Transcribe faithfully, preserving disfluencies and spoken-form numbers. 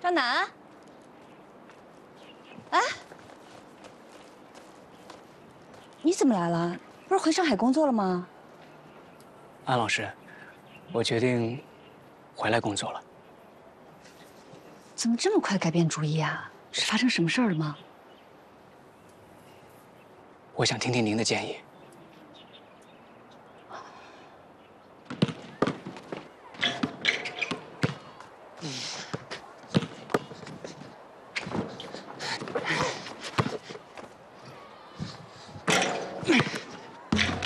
张楠，哎，你怎么来了？不是回上海工作了吗？ 安老师，我决定回来工作了。 怎么这么快改变主意啊？是发生什么事儿了吗？ 我想听听您的建议。